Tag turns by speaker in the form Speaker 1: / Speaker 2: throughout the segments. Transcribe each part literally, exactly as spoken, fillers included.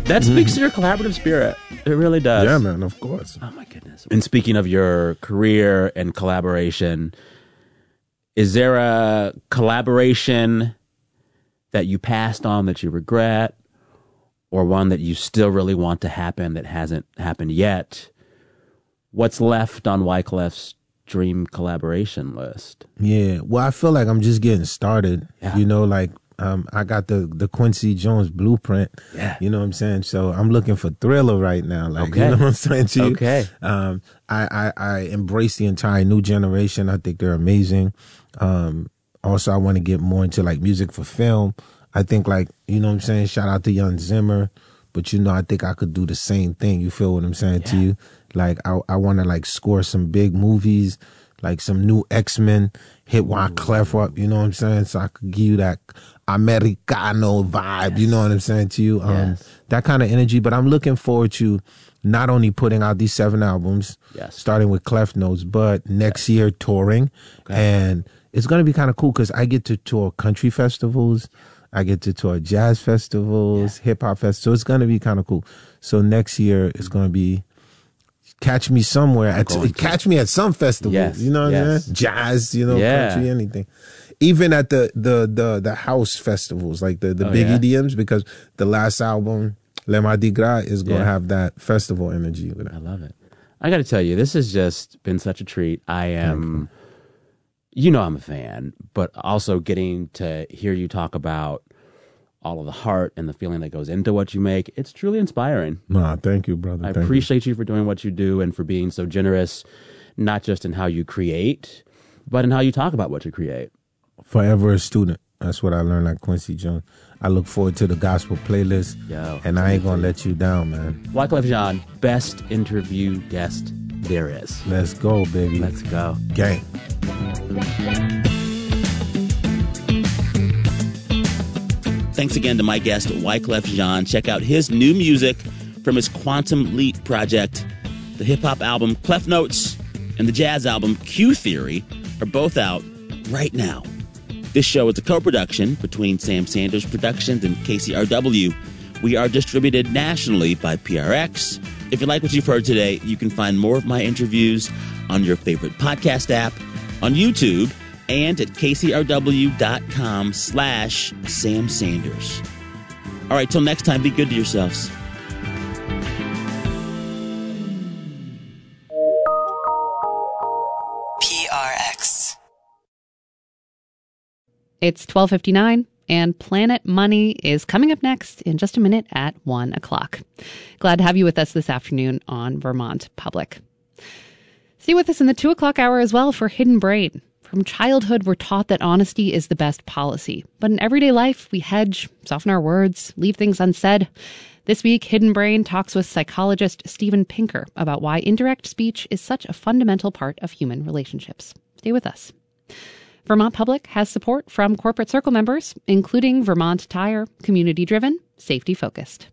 Speaker 1: That speaks to your collaborative spirit. It really does.
Speaker 2: Yeah, man, of course.
Speaker 1: Oh, my goodness. And speaking of your career and collaboration, is there a collaboration that you passed on that you regret, or one that you still really want to happen that hasn't happened yet? What's left on Wyclef's dream collaboration list?
Speaker 2: Yeah, well, I feel like I'm just getting started.
Speaker 1: Yeah.
Speaker 2: You know, like um, I got the the Quincy Jones blueprint.
Speaker 1: Yeah.
Speaker 2: You know what I'm saying? So I'm looking for Thriller right now. Like,
Speaker 1: Okay.
Speaker 2: you know what I'm saying to you?
Speaker 1: Okay.
Speaker 2: Um, I, I, I embrace the entire new generation. I think they're amazing. Um, also, I want to get more into like music for film. I think like, you know what I'm saying? Shout out to Young Zimmer. But, you know, I think I could do the same thing. You feel what I'm saying
Speaker 1: Yeah.
Speaker 2: to you? Like, I, I want to like score some big movies, like some new X-Men, hit Wyclef up, you know what I'm saying? So I could give you that Americano vibe,
Speaker 1: Yes.
Speaker 2: you know what I'm saying to you? Um,
Speaker 1: Yes.
Speaker 2: That kind of energy. But I'm looking forward to not only putting out these seven albums,
Speaker 1: Yes.
Speaker 2: starting with Clef Notes, but next year touring.
Speaker 1: Okay.
Speaker 2: And it's going to be kind of cool because I get to tour country festivals. I get to tour jazz festivals, hip hop festivals. It's going to be kind of cool. So next year it's going to be catch me somewhere. At,
Speaker 1: going to.
Speaker 2: catch me at some festival.
Speaker 1: Yes,
Speaker 2: You know what I'm
Speaker 1: yes.
Speaker 2: saying? Jazz, you know,
Speaker 1: Yeah.
Speaker 2: country, anything. Even at the the the the house festivals, like the, the
Speaker 1: Oh,
Speaker 2: big
Speaker 1: yeah?
Speaker 2: E D Ms, because the last album, Le Mardi Gras, is going to
Speaker 1: Yeah.
Speaker 2: have that festival energy with it.
Speaker 1: I love it. I got to tell you, this has just been such a treat. I am, you know, I'm a fan, but also getting to hear you talk about all of the heart and the feeling that goes into what you make. It's truly inspiring.
Speaker 2: Nah, thank you, brother.
Speaker 1: I
Speaker 2: Thank you.
Speaker 1: appreciate you for doing what you do and for being so generous, not just in how you create, but in how you talk about what you create.
Speaker 2: Forever a student. That's what I learned at Quincy Jones. I look forward to the gospel playlist,
Speaker 1: Yo,
Speaker 2: and I ain't gonna let you down, man.
Speaker 1: Wyclef Jean, best interview guest there is.
Speaker 2: Let's go, baby.
Speaker 1: Let's go.
Speaker 2: Gang.
Speaker 1: Thanks again to my guest, Wyclef Jean. Check out his new music from his Quantum Leap project. The hip-hop album Clef Notes and the jazz album Q Theory are both out right now. This show is a co-production between Sam Sanders Productions and K C R W. We are distributed nationally by P R X. If you like what you've heard today, you can find more of my interviews on your favorite podcast app, on YouTube, and at kcrw.com slash Sam Sanders. All right, till next time, be good to yourselves.
Speaker 3: P R X.
Speaker 4: It's twelve fifty-nine, and Planet Money is coming up next in just a minute at one o'clock. Glad to have you with us this afternoon on Vermont Public. Stay with us in the two o'clock hour as well for Hidden Brain. From childhood, we're taught that honesty is the best policy. But in everyday life, we hedge, soften our words, leave things unsaid. This week, Hidden Brain talks with psychologist Steven Pinker about why indirect speech is such a fundamental part of human relationships. Stay with us. Vermont Public has support from Corporate Circle members, including Vermont Tire, community-driven, safety-focused.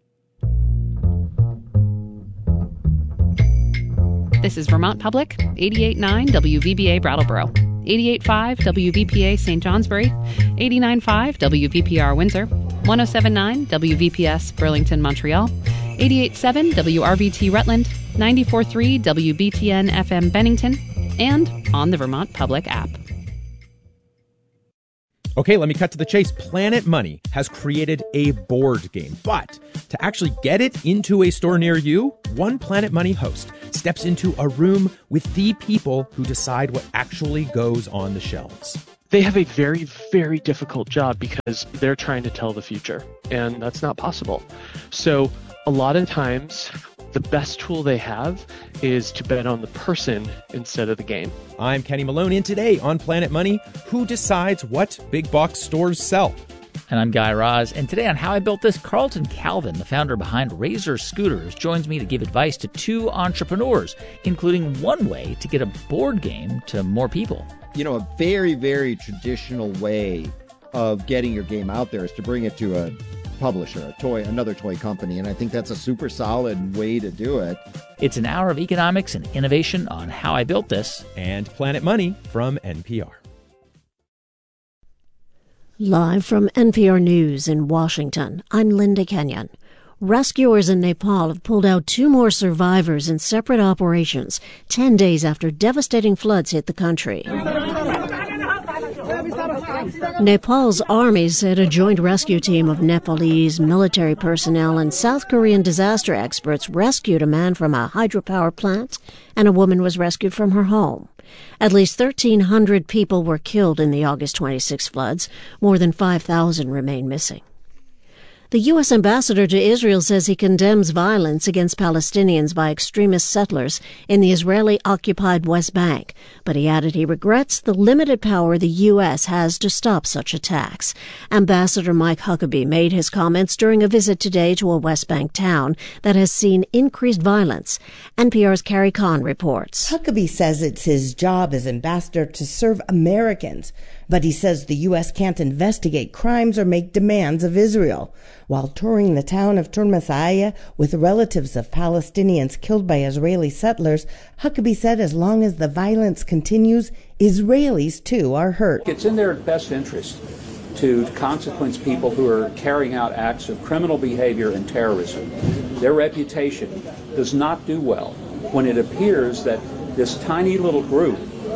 Speaker 4: This is Vermont Public, eighty-eight point nine W V B A Brattleboro, eighty-eight point five W V P A Saint Johnsbury, eighty-nine point five W V P R Windsor, one oh seven point nine W V P S Burlington, Montreal, eighty-eight point seven W R V T Rutland, ninety-four point three W B T N F M Bennington, and on the Vermont Public app.
Speaker 5: Okay, let me cut to the chase. Planet Money has created a board game, but to actually get it into a store near you, one Planet Money host steps into a room with the people who decide what actually goes on the shelves.
Speaker 6: They have a very, very difficult job because they're trying to tell the future, and that's not possible. So a lot of times, the best tool they have is to bet on the person instead of the game.
Speaker 5: I'm Kenny Malone, and today on Planet Money, who decides what big box stores sell?
Speaker 7: And I'm Guy Raz, and today on How I Built This, Carlton Calvin, the founder behind Razor Scooters, joins me to give advice to two entrepreneurs, including one way to get a board game to more people.
Speaker 8: You know, a very, very traditional way of getting your game out there is to bring it to a publisher, a toy, another toy company, and I think that's a super solid way to do it.
Speaker 7: It's an hour of economics and innovation on How I Built This.
Speaker 5: And Planet Money from N P R.
Speaker 9: Live from N P R News in Washington, I'm Linda Kenyon. Rescuers in Nepal have pulled out two more survivors in separate operations, ten days after devastating floods hit the country. Nepal's army said a joint rescue team of Nepalese military personnel and South Korean disaster experts rescued a man from a hydropower plant, and a woman was rescued from her home. At least thirteen hundred people were killed in the August twenty-sixth floods. More than five thousand remain missing. The U S ambassador to Israel says he condemns violence against Palestinians by extremist settlers in the Israeli-occupied West Bank, but he added he regrets the limited power the U S has to stop such attacks. Ambassador Mike Huckabee made his comments during a visit today to a West Bank town that has seen increased violence. N P R's Carrie Kahn reports.
Speaker 10: Huckabee says it's his job as ambassador to serve Americans, but he says the U S can't investigate crimes or make demands of Israel. While touring the town of Turmasaya with relatives of Palestinians killed by Israeli settlers, Huckabee said as long as the violence continues, Israelis too are hurt.
Speaker 11: It's in their best interest to consequence people who are carrying out acts of criminal behavior and terrorism. Their reputation does not do well when it appears that this tiny little group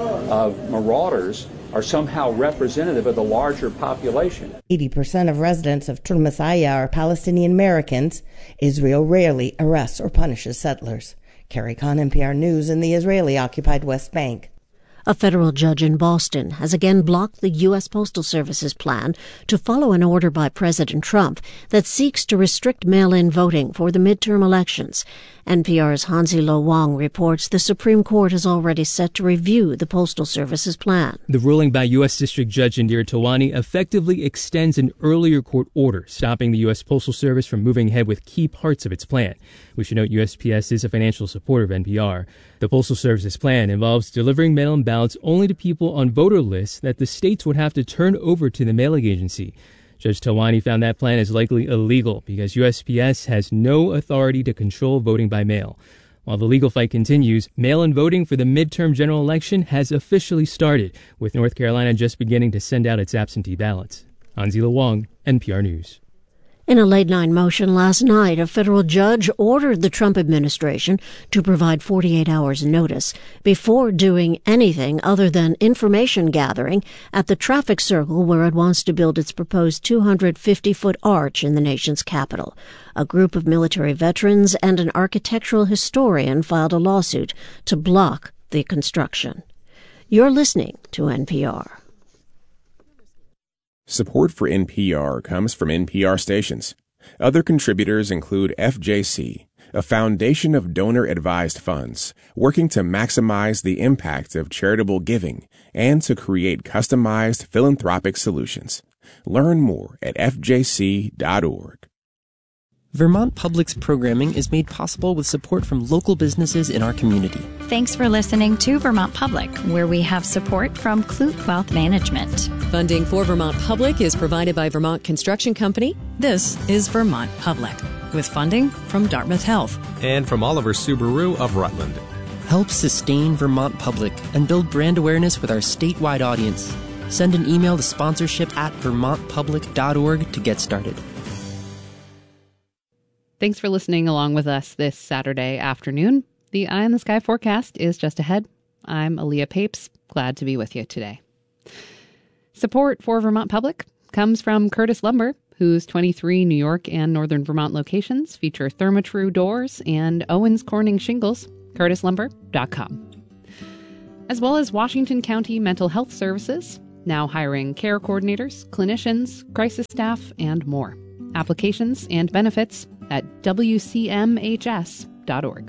Speaker 11: of marauders are somehow representative of the larger population.
Speaker 10: eighty percent of residents of Turmasaya are Palestinian Americans. Israel rarely arrests or punishes settlers. Carrie Kahn, N P R News in the Israeli-occupied West Bank.
Speaker 9: A federal judge in Boston has again blocked the U S Postal Service's plan to follow an order by President Trump that seeks to restrict mail-in voting for the midterm elections. N P R's Hansi Lo Wang reports the Supreme Court is already set to review the Postal Service's plan.
Speaker 12: The ruling by U S District Judge Indira Tawani effectively extends an earlier court order stopping the U S Postal Service from moving ahead with key parts of its plan. We should note U S P S is a financial supporter of N P R. The Postal Service's plan involves delivering mail-in ballots only to people on voter lists that the states would have to turn over to the mailing agency. Judge Tawani found that plan is likely illegal because U S P S has no authority to control voting by mail. While the legal fight continues, mail-in voting for the midterm general election has officially started, with North Carolina just beginning to send out its absentee ballots. Hansi Lo Wang, N P R News.
Speaker 9: In a late-night motion last night, a federal judge ordered the Trump administration to provide forty-eight hours notice before doing anything other than information gathering at the traffic circle where it wants to build its proposed two hundred fifty foot arch in the nation's capital. A group of military veterans and an architectural historian filed a lawsuit to block the construction. You're listening to N P R.
Speaker 13: Support for N P R comes from N P R stations. Other contributors include F J C, a foundation of donor-advised funds working to maximize the impact of charitable giving and to create customized philanthropic solutions. Learn more at f j c dot org.
Speaker 14: Vermont Public's programming is made possible with support from local businesses in our community.
Speaker 15: Thanks for listening to Vermont Public, where we have support from Clute Wealth Management.
Speaker 16: Funding for Vermont Public is provided by Vermont Construction Company.
Speaker 17: This is Vermont Public, with funding from Dartmouth Health.
Speaker 18: And from Oliver Subaru of Rutland.
Speaker 14: Help sustain Vermont Public and build brand awareness with our statewide audience. Send an email to sponsorship at vermont public dot org to get started.
Speaker 4: Thanks for listening along with us this Saturday afternoon. The Eye in the Sky forecast is just ahead. I'm Aaliyah Papes. Glad to be with you today. Support for Vermont Public comes from Curtis Lumber, whose twenty-three New York and Northern Vermont locations feature Therma-Tru doors and Owens Corning shingles. curtis lumber dot com. As well as Washington County Mental Health Services, now hiring care coordinators, clinicians, crisis staff, and more. Applications and benefits at w c m h s dot org.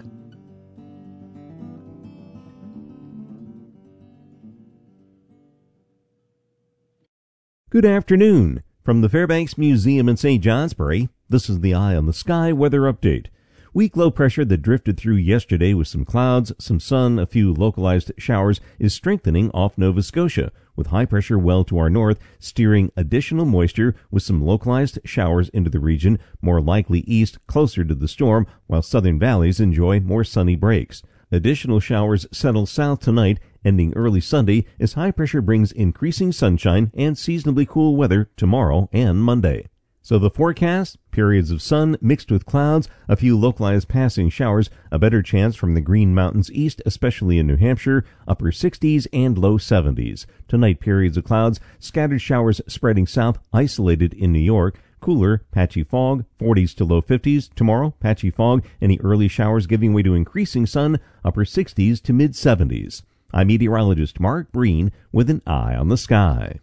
Speaker 19: Good afternoon. From the Fairbanks Museum in Saint Johnsbury, this is the Eye on the Sky weather update. Weak low pressure that drifted through yesterday with some clouds, some sun, a few localized showers is strengthening off Nova Scotia, with high pressure well to our north, steering additional moisture with some localized showers into the region, more likely east closer to the storm, while southern valleys enjoy more sunny breaks. Additional showers settle south tonight, ending early Sunday, as high pressure brings increasing sunshine and seasonably cool weather tomorrow and Monday. So the forecast, periods of sun mixed with clouds, a few localized passing showers, a better chance from the Green Mountains east, especially in New Hampshire, upper sixties and low seventies. Tonight, periods of clouds, scattered showers spreading south, isolated in New York. Cooler, patchy fog, forties to low fifties. Tomorrow, patchy fog, any early showers giving way to increasing sun, upper sixties to mid seventies. I'm meteorologist Mark Breen with an eye on the sky.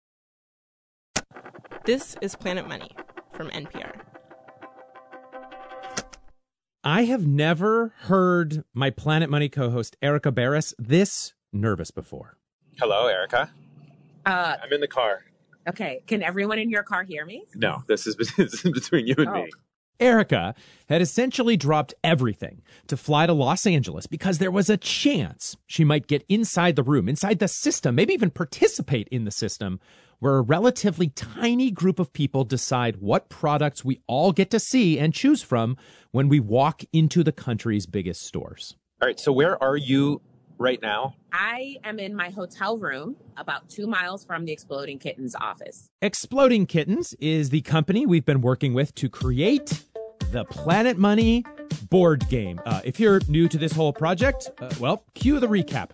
Speaker 20: This is Planet Money from N P R.
Speaker 5: I have never heard my Planet Money co-host Erica Barris this nervous before.
Speaker 21: Hello, Erica.
Speaker 22: Uh,
Speaker 21: I'm in the car.
Speaker 22: okay, can everyone in your car hear me?
Speaker 21: No, this is, this is between you and
Speaker 22: Oh.
Speaker 21: me.
Speaker 5: Erica had essentially dropped everything to fly to Los Angeles because there was a chance she might get inside the room, inside the system, maybe even participate in the system, where a relatively tiny group of people decide what products we all get to see and choose from when we walk into the country's biggest stores.
Speaker 21: All right, so where are you right now?
Speaker 22: I am in my hotel room about two miles from the Exploding Kittens office.
Speaker 5: Exploding Kittens is the company we've been working with to create the Planet Money board game. Uh, if you're new to this whole project, uh, well, cue the recap.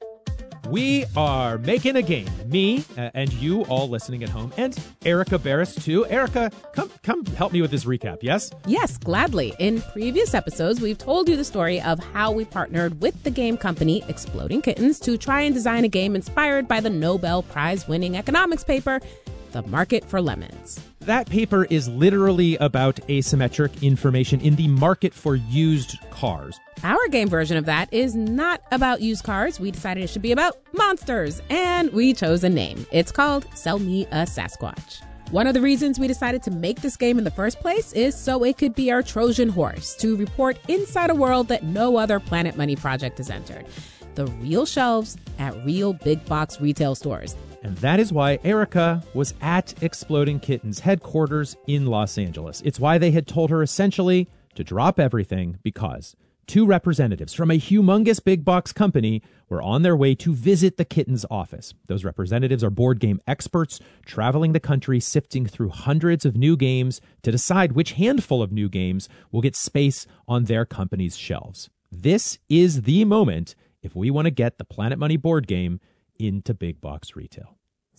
Speaker 5: We are making a game. Me uh, and you all listening at home, and Erica Barris too. Erica, come come help me with this recap, yes?
Speaker 22: Yes, gladly. In previous episodes, we've told you the story of how we partnered with the game company Exploding Kittens to try and design a game inspired by the Nobel Prize-winning economics paper, The Market for Lemons.
Speaker 5: That paper is literally about asymmetric information in the market for used cars.
Speaker 22: Our game version of that is not about used cars. We decided it should be about monsters, and we chose a name. It's called Sell Me a Sasquatch. One of the reasons we decided to make this game in the first place is so it could be our Trojan horse to report inside a world that no other Planet Money project has entered. The real shelves at real big box retail stores.
Speaker 5: And that is why Erica was at Exploding Kittens headquarters in Los Angeles. It's why they had told her essentially to drop everything because two representatives from a humongous big box company were on their way to visit the Kittens office. Those representatives are board game experts traveling the country, sifting through hundreds of new games to decide which handful of new games will get space on their company's shelves. This is the moment if we want to get the Planet Money board game into big box retail.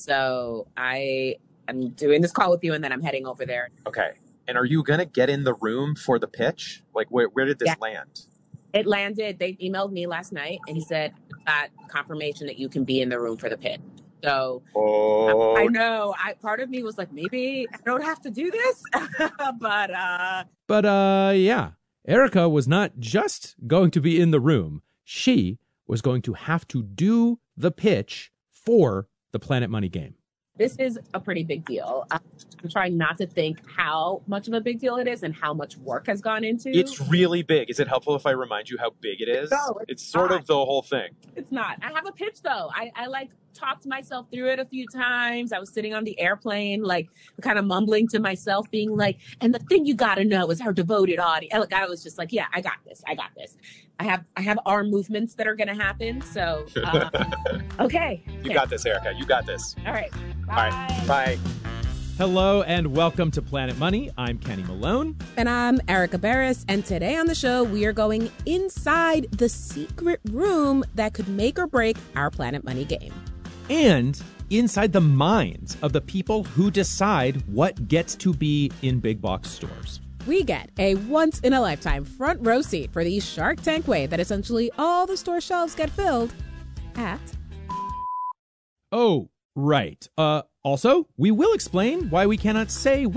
Speaker 22: So I am doing this call with you, and then I'm heading over there.
Speaker 21: Okay. And are you going to get in the room for the pitch? Like, where, where did this
Speaker 22: Yeah.
Speaker 21: land?
Speaker 22: It landed. They emailed me last night, and he said, got confirmation that you can be in the room for the pitch. So
Speaker 21: Oh.
Speaker 22: I, I know. I part of me was like, maybe I don't have to do this, but uh,
Speaker 5: But, uh, yeah, Erica was not just going to be in the room. She was going to have to do the pitch for the Planet Money game.
Speaker 22: this is a pretty big deal. I'm trying not to think how much of a big deal it is and how much work has gone into.
Speaker 21: It's really big. Is it helpful if I remind you how big it is?
Speaker 22: No, it's
Speaker 21: it's sort
Speaker 22: not.
Speaker 21: of the whole thing.
Speaker 22: It's not. I have a pitch though. I, I like talked myself through it a few times. I was sitting on the airplane, like kind of mumbling to myself, being like, and the thing you got to know is our devoted audience. Like, I was just like, yeah, I got this. I got this. I have I have arm movements that are going to happen. So, um, okay.
Speaker 21: You
Speaker 22: Okay.
Speaker 21: got this, Erica. You got this.
Speaker 22: All right.
Speaker 21: All right. Bye.
Speaker 5: Hello and welcome to Planet Money. I'm Kenny Malone.
Speaker 22: And I'm Erica Barris. And today on the show, we are going inside the secret room that could make or break our Planet Money game.
Speaker 5: And inside the minds of the people who decide what gets to be in big box stores.
Speaker 22: We get a once-in-a-lifetime front row seat for the Shark Tank way that essentially all the store shelves get filled at...
Speaker 5: Oh, right. Uh, also, we will explain why we cannot say